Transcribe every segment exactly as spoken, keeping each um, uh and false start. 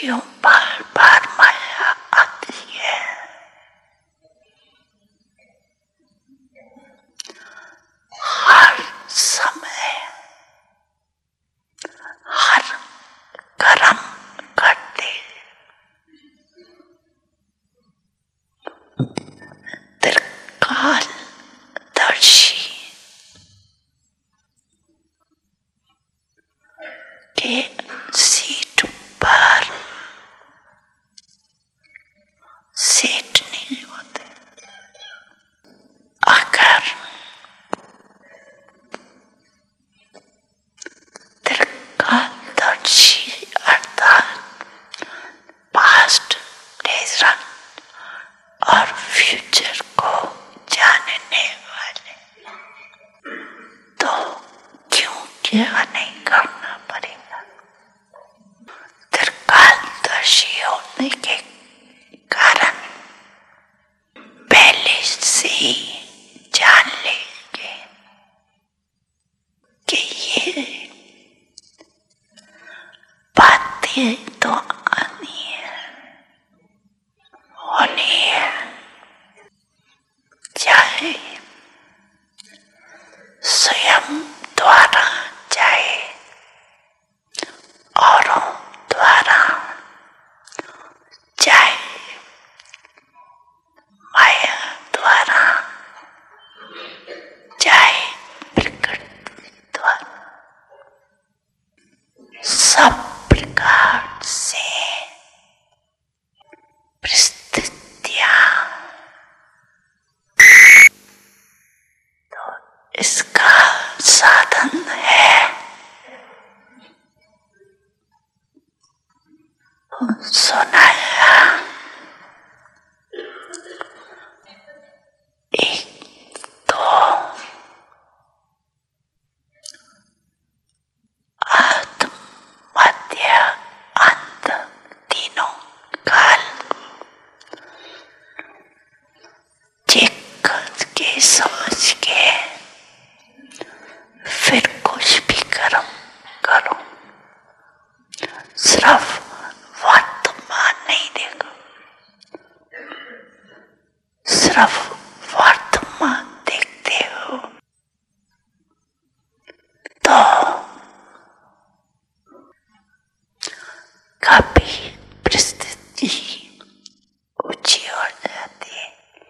क्यों बार बार माया आती है? हर समय हर कर्म करते त्रिकालदर्शी के सीट पर सेट नहीं होते। अगर त्रिकालदर्शी अर्थात पास्ट, प्रेजेंट और फ्यूचर को जानने वाले, तो क्यों क्या नहीं करना पड़ेगा? त्रिकालदर्शी होने के कारण पहले से ही जान लेंगे कि ये बातें तो आनी है, होनी है, चाहे स्वयं द्वारा चाहे औरों द्वारा, चाहे माया द्वारा, चाहे प्रकृति द्वारा, सब प्रकार से परिस्थितियां तो इसका साधन है। सुनाया एक तो आत्म, मध्य, अंत तीनों काल चेक करके समझ के फिर कुछ भी कर्म करो। सिर्फ वर्तमान नहीं देखो, सिर्फ वर्तमान देखते हो तो कभी परिस्थिति ऊंची हो जाती है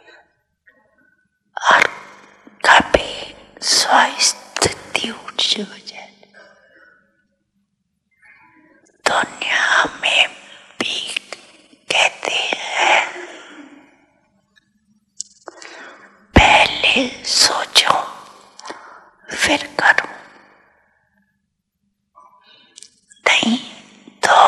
और कभी स्वस्थिति ऊंची हो जाती है। दुनिया में भी कहते हैं पहले सोचो फिर करो, नहीं तो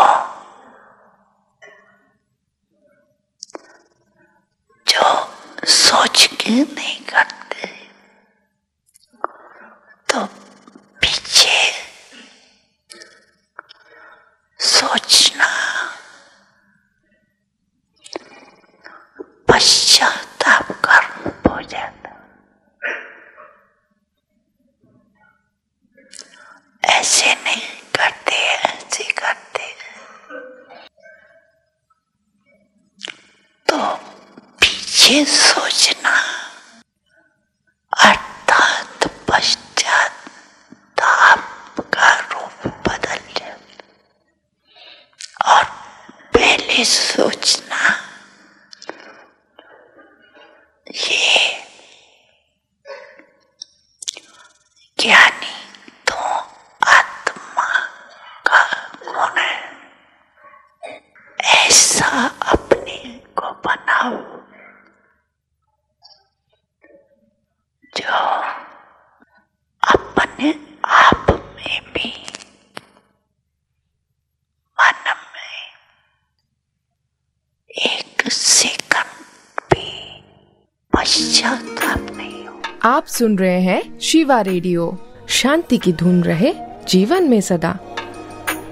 जो सोच के नहीं करते तो पीछे सोचना पश्चाताप कर्म हो जाता। ऐसे नहीं करते, ऐसे करते तो पीछे सोचना अर्थात पश्चाताप का रूप बदल जाता और पहले सोचना ये ज्ञानी तो आत्मा का गुण है, ऐसा अपने को बनाओ जो अपने आप में भी मन में एक सेकंड भी पश्चाताप नहीं हो। आप सुन रहे हैं शिवा रेडियो। शांति की धुन रहे जीवन में सदा।